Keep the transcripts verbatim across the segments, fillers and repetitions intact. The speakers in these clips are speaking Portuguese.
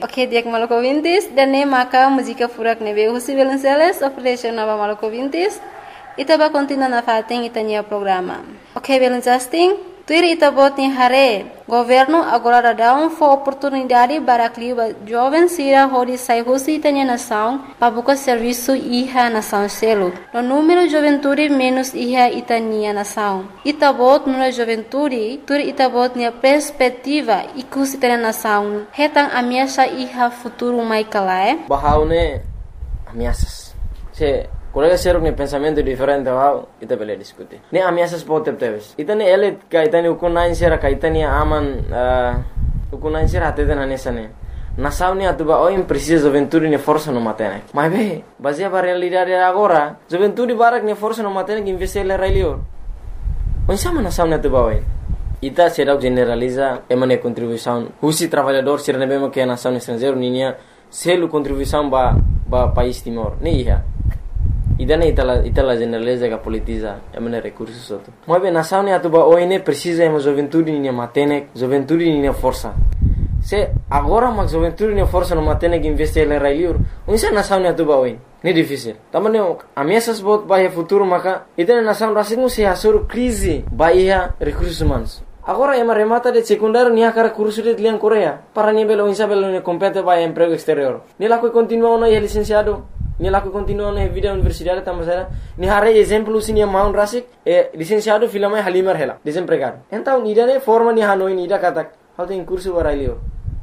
Ok, dia Maluku Vintis dan ne maka música furak nebe Husi Violonceles operation nova Maluku Vintis. Ita ba continua na fating itanya programa. Ok, Violoncesting, tuir ita bot ni hare. Governo agora dá um for oportunidade para que jovens sira hori sai Husi itanya nação para buscar serviço iha nação selo. No número juventude menos iha itanya nação. Ita bot no juventude, tuir ita bot ni perspectiva ikus itanya nação. Hetang ameaça iha futuro mai kalae. Bahaune ameaças. Se colega ser um pensamento diferente ao ita bele discutir. Ne ameaças pode ter. Ita ne ele ka ita ne ukunain sera ka ita ne aman ukunain sera até na nessa ne. Nação ne atuba o precisa juventude ne força no matene. Mas be, baseia para realidade agora, juventude barak ne força no matene que investir le railio. O sama nação ne atuba oi. Ita será generaliza emane contribuição. Husi trabalhador ser ne bema que a nação estrangeiro ninha selo contribuição ba ba país Timor. Ne ia. Ida ne itala itala generaliza que politiza emane recursos outro. Mas bem nação ne atuba oi ne precisa ema juventude ninha matene, juventude ninha força. Se agora mas juventude ninha força no matene que investir le railio. Unsa nação ne atuba oi. Ne difícil. Tamane ameaças bot bahia futuro maka ita nação rasingu se hasur crise bahia recursos humanos. Agora ema remata de secundário nia cara curso de liang Coreia. Para nia belo insa belo ne compete bahia emprego exterior. Ni laku continua na licenciado. Ni laku continua na vida universidade tamasera. Ni hare exemplo sinia maun rasik e licenciado filama halimer hela. Desempregado. Então nida ne forma ni hanoi nida katak. How tem curso barailio.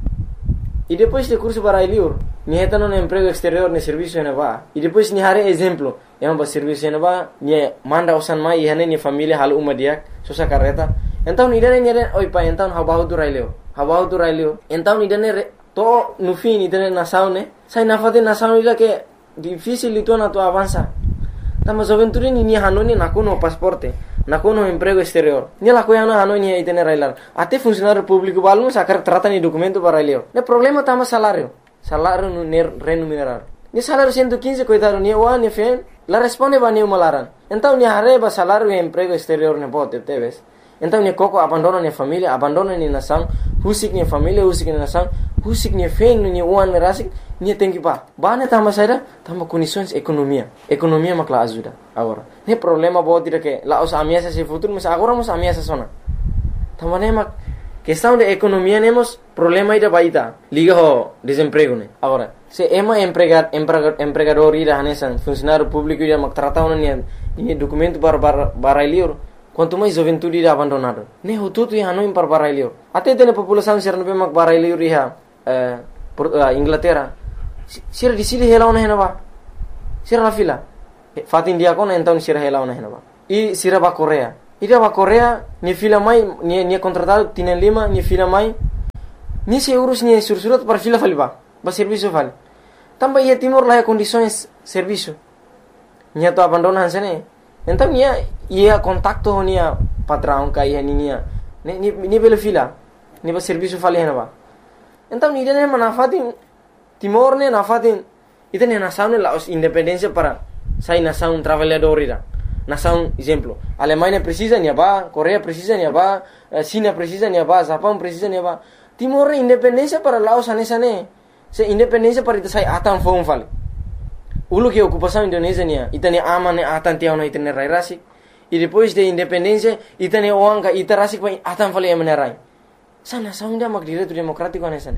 E depois de curso barailio, ni heta no emprego exterior ne serviço ne va. E depois ni hare exemplo. Ema ba serviço ne va, ni manda osan mai hane ni família hal uma dia, sosa carreta. Então nidane nidane oi pa então habahu tu railio. Habahu tu railio. Então nidane to no fim nidane nação ne. Sai na fate nação ila que difícil itu na tu avança. Tama juventude ni ni hanoni nakuno pasporte. Nakuno emprego exterior. Ni la coiana hanoni itene railar. Até funcionário público balum sacar trata ni documento para railio. Ne problema tama salário. Salário no remunerar. Ni salário cento e quinze coitado ni wa ni fen. La responde ba ni malaran. Então ni hareba salário e emprego exterior ne pode teves. Então ni coco abandona ni família, abandona ni nação, husik ni família, husik ni nação, husik ni fen ni uan rasik, ni tem que pa. Bane tama saída, tama condições economia. Economia makla ajuda agora. Ne problema pode dire que lá os ameaças se futuro, mas agora mos ameaças sona. Tama ne mak questão de economia nemos problema ida baita. Liga ho desemprego ne. Agora, se ema empregar empregador ida hanesan, funcionário público ida mak tratau ni ni documento para para liur. Quanto mais juventude irá abandonado. Ne hututu ia hanoi par barailio. Até tem a população ser no bemak barailio iha eh Inglaterra. Sira di sili hela ona henaba. Sira la fila. Fatin dia kona então sira hela ona henaba. I sira ba Coreia. Ida ba Coreia ni fila mai ni ni contratado tienen lima ni fila mai. Ni se urus ni sursurat par fila faliba. Ba serviço fali. Tamba ia Timor lá condições serviço. Ni to abandonan sene. Então ia ia contacto nia patrão kai nia ni ni ni bela fila ni ba serviço fali henaba. Então ni dene manafatin Timor ne nafatin ita ne nação ne la independência para sai nação trabalhador ira. Nação exemplo, Alemanha precisa nia ba, Coreia precisa nia ba, China precisa nia ba, Japão precisa nia ba. Timor ne independência para Laos anesa ne. Se independência para ita sai atan fon fali. Ulu que ocupação Indonésia nia, itane aman ne atan tiao na itane rai rasik. E depois de independência, itane oanga ita rasik pa atan fali emane rai. Sa nação dia mak direito democrático anesa ne.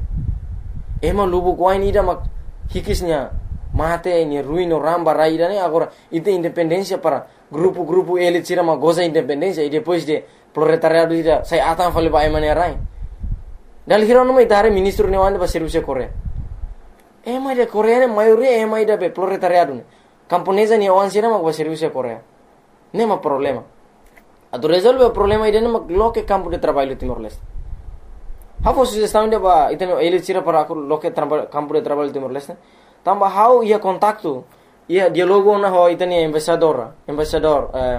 Ema lubu kuai ni da mak hikisnya mate ni ruino ramba rai da ne agora ita independência para grupo-grupo elit sira mak goza independência e depois de proletariado ida sai atan fali pa emane rai. Dal hiro no mai tare ministro ne wande ba serviço Coreia. Ema de Coreia ne maioria ema ida be proletariado ne. Camponesa ni awan sira mak ba serviço Coreia. Nema problema. Ado resolve o problema ida ne mak loke campo de trabalho Timor-Leste. Hafo sugestão de ba itano ele tira para aku loke campo de trabalho Timor-Leste. Tamba how ia contacto, ia dialogo na ho itani embaixador, embaixador eh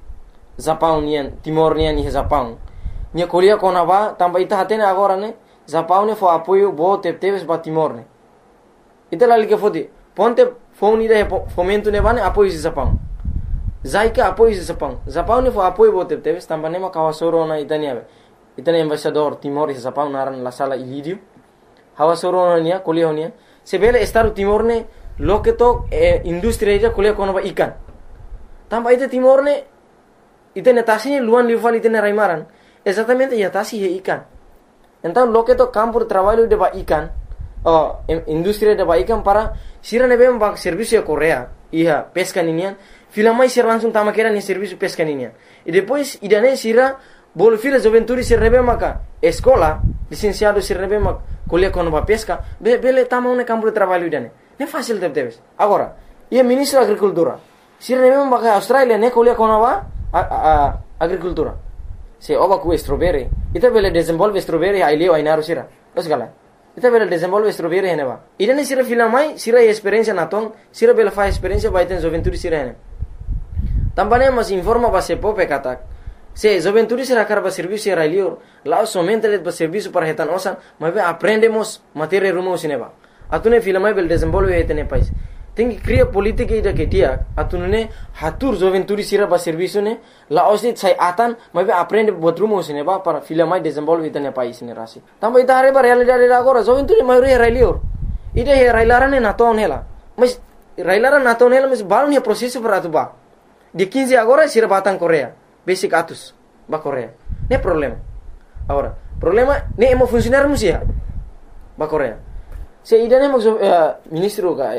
Japão nian, Timor nian ni Japão. Nia Coreia kona ba tamba ita hatene agora ne, Japão ne fo apoio bo tep teves ba Timor ne. Ita lali que fodi, ponte fone ida fomento ne ba ne apoio Japão. Zaika apoio Japão. Japão ne fo apoio bo tep teves tamba ne ma kawasoro na itani ave. Itani embaixador Timor e Japão naran la sala ilidio. hawa soronia kuliah honia sebele Estado Timor ne loke to eh, industri ida kuliah kono ba ikan tamba ite Timor ne ite netasi luan lival ite raimaran exatamente ya tasi he ikan então loke to campo de trabalho de ba ikan oh industri de ba ikan para sira ne bem ba serviço ya Korea iha pesca ninian fila mai sira langsung tama kera ni serviço pesca ninian e depois idane sira bolo fila joventuri sira ne bem maka escola licenciado sira ne bem maka kuliah kono ba pesca be bele tama un campo de trabalho idane ne fácil de teves agora ia ministro da agricultura sira ne bem maka Australia ne kuliah kono ba a, a, agricultura se oba ku strawberry ita bele desenvolve strawberry ai leo ai naru sira os gala ita bele desenvolve strawberry hene ba idane sira fila mai sira experiência na tong sira bele fa experiência ba iten joventuri sira hene tambane mas informa ba se pope katak se joventuri sira karba serviço era leo lá somente le ba serviço para hetan osan mas aprendemos matéria rumo sineba atune fila mai bele desenvolve hetene pais tem que criar política ida que dia atunune hatur joventuri sira ba serviço ne la osit sai atan mas aprende botrumo sineba para fila mai desenvolve hetene pais ne rasi tamba ita are ba realidade agora joventuri mai era leo ida he railarane na ton hela mas railara na ton hela mas balun he processo para atuba de quinze agora sira batang Korea basic atus ba Korea ne problema agora problema ne emo funcionar musia ba Korea se idane mo uh, ministro ka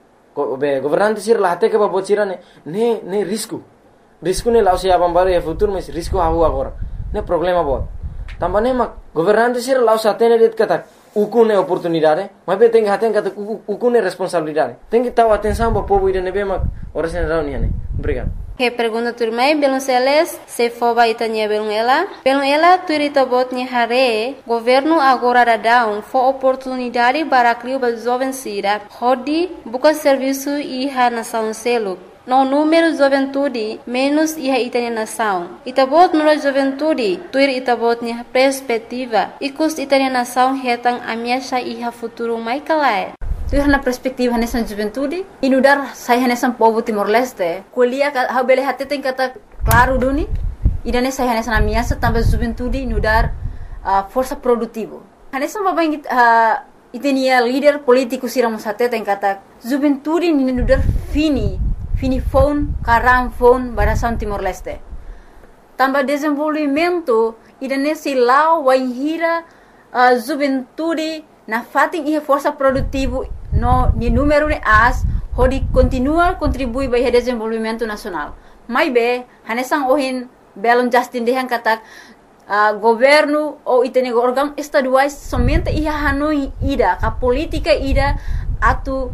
be governante sir la hate ke ba bocira ne ne ne risco risco ne lao se abambare e futuro mas risco hawo agora ne problema bo tambane ma governante sir lao sa tene det kata ukune oportunidade mas be tem haten kata ukune responsabilidade tem que taw atenção ba povo idane be ma ora sen rauni ne obrigado. Que pergunta turmai belum seles se foba itanya belum ela belum ela turita botnya hare governo agora da down for oportunidade para criar ba jovem sira hodi buka serviço iha nação selo no número juventude menos iha itanya nação itabot no juventude tuir itabotnya perspectiva ikus itanya nação hetang amiasha iha futuro mai kalai tu na perspektiva nessa juventude inudar saya nessa povo Timor Leste kuliah ha bele hate tem kata claro duni idane saya nessa na minha também juventude inudar uh, força produtivo nessa babang uh, itenia líder político siramos hate tem kata juventude inudar fini fini phone karam phone barasan Timor Leste tambah desenvolvimento idane silau waihira uh, juventude na fating ihe força produtivo no ni número de as hodi continua contribui para o desenvolvimento nacional mai be hanesang ohin belum Justin dehan katak uh, governo ou itene órgão estaduais somente iha hanoi ida ka política ida atu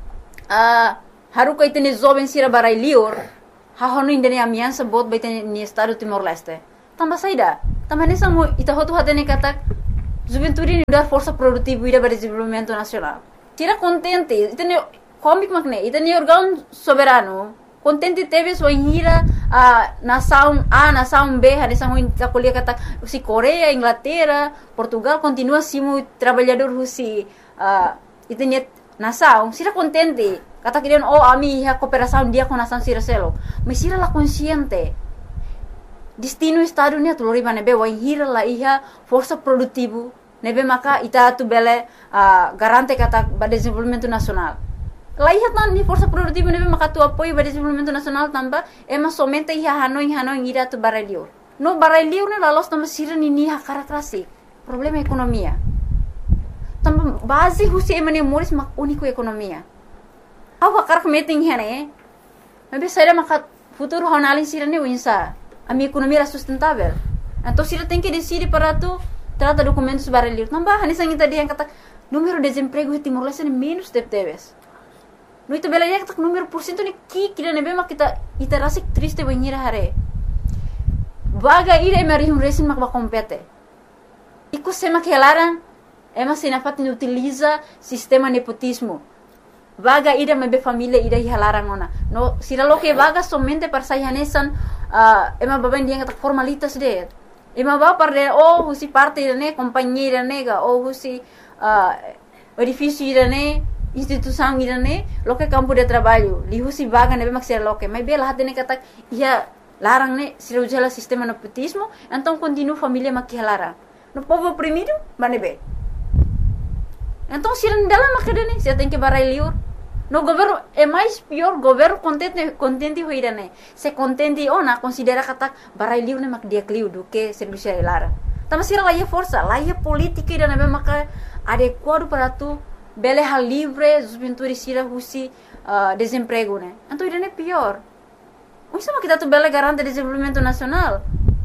uh, haruka itene jovem sira barai lior ha hanoi indene amiança bot ba itene ni estado Timor Leste tamba saida tamba hanesang ita hotu hatene katak juventude dar força produtiva ida para desenvolvimento nacional tira contente itene comic magne itene órgão soberano contente teve sua hira a nação A nação B hanesang ita kuliah kata si Korea Inglaterra Portugal continua simo trabalhador husi uh, itene nação sira contente kata kirian oh ami ha cooperação dia com nação sira selo mas sira la consciente destino estado ni atulori bane be wa hira la iha força produtivo nebe maka ita tu bele uh, garante kata ba desenvolvimento nacional la iha tan ni força produtivo nebe maka tu apoio ba desenvolvimento nacional tamba ema somente iha hanoi hanoi ira tu baralior no baralior ne la los tamba sira ni ni ha karakrasi problema ekonomia tamba base husi emane moris mak unico ekonomia awa karak meeting hene nebe saira maka futuro honalin sira ne winsa a minha economia era sustentável. Então, se ela tem que decidir para tu, trata documentos para ler. Não vai, nessa gente dia kata número de desemprego em Timor Leste é menos de teves. No itu bela dia kata número por cento ni ki kira nebe mak kita ita rasik triste banhira hare. Vaga ira emari um resin mak ba compete. Iku sema que elaran ema sinafat ni utiliza sistema nepotismo. Vaga ida mebe família ida hilarang ona. No, sira lo que vaga somente para sayanesan uh, ema baben dia kata formalitas de. Ema ba para oh husi parte ne companhia nega oh husi uh, edifício ne instituição ne lo que campo de trabalho. Li husi vaga nebe mak sira lo que. Mas bela hat ne kata ia larang ne sira ujala sistema nepotismo, então continua família mak hilarang. No povo oprimido, manebe. Então, se não dela macadane, se tem que barai liur. No governo é mais pior, governo contente contente hoira né. Se contente ona considera kata barai liur ne mak dia kliu do que serviço lara. Tama sira lá é força, lá é política ida na maka adequado para tu bele hal livre, juventude sira husi uh, desemprego né. Então ida é pior. O sama kita tu bele garante desenvolvimento nacional.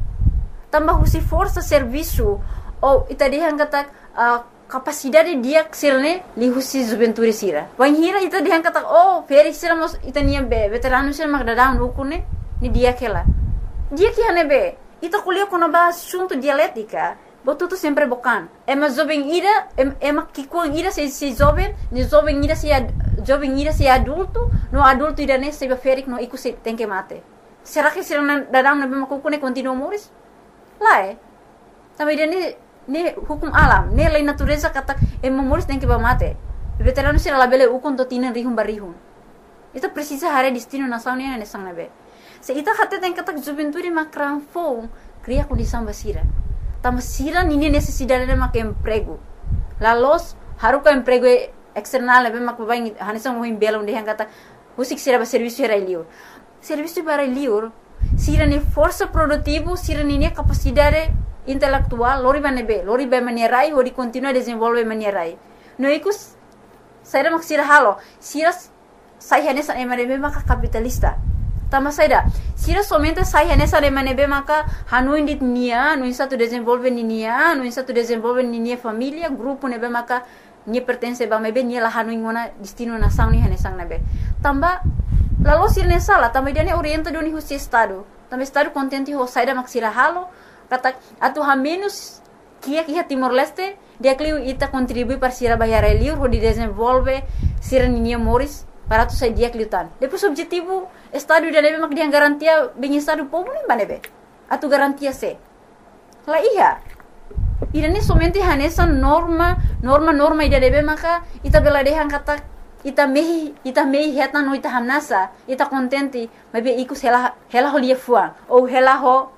Tambah husi força serviço ou ita dihan kata uh, capacidade dia ksilne li husi juventude sira. Wan hira ita dihan kata oh feri sira mos ita nia be veterano sira mak dadam ukune ni dia kela. Dia que hane be ita kuliah kono ba assunto dialética. Botuto sempre bocan. Ema jovem ira ema kikuang ira se se jovem, ni jovem ira se ad, jovem ira se adulto, no adulto ira ne se ba ferik no iku se tem que mate. Será que sira dadam na be makukune continua moris? Lá é. Também ne ne hukum alam, ne lei natureza kata e memoris tem que ba mate. Veterano sira labele ukon to tinan rihum barihum. Ita precisa hare destino nação ne ne sang nabe. Se ita kata tem kata juventude makran fo, cria condição basira. Tama sira nini necessidade de mak emprego. La los haruka emprego external nabe mak babai hanisang mohim belum de kata usik sira ba serviço era liur. Serviço para liur sira ni força produtivo, sira ni capacidade intelectual, lori ba nebe, lori ba manierai, hori continua desenvolve manierai. No ikus, saida mak sira halo, sira sai hanesa emanebe maka capitalista. Tama saida, sira somente sai hanesa emanebe maka hanu indit nia, no insa tu desenvolve ni nia, no insa tu desenvolve ni nia família, grupo nebe maka nia pertence ba mebe nia la hanu ingona destino nação ni hanesang nebe. Tamba lalu sira ne sala, tamba dia ne orienta doni husi estado. Tamba estado contente ho saida mak sira halo. Kata atu ha menos kia kia Timor Leste dia kliu ita contribui para sira bayar liur ho di desenvolve sira ninia moris para tu sai dia kliutan. Depois objetivo estado dia nebe mak dia garantia bem estado povo nem banebe. Atu garantia se. La iya. Ida ni somente hanesa norma norma norma ida nebe maka ita bela dehan kata ita mehi ita mehi heta no ita hamnasa ita contente mebe ikus hela hela ho lia fuang ou hela ho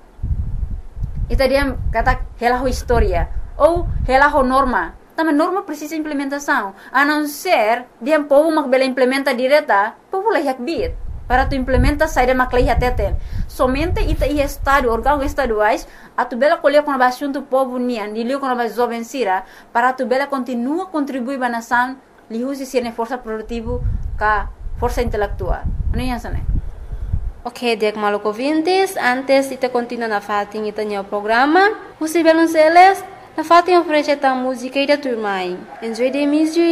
ita dia kata hela ho história ou hela ho norma. Também norma precisa implementação. A não ser dia povo mak bela implementa direta, povo leh yak bit para tu implementa saída mak leh teten. Somente ita i estado órgãos estaduais a tu bela colher com assunto povo nian, dilio com a jovem sira para tu bela continua contribuir ba nação, li usi sirne força produtivo ka força intelectual. Ano yan sana? Ok, Diak Maluco ouvintes, antes ita continua na fatin ita nyo programa, Usi Belonceles, na fatin oferece ta música ida turmai. Enjoy the music.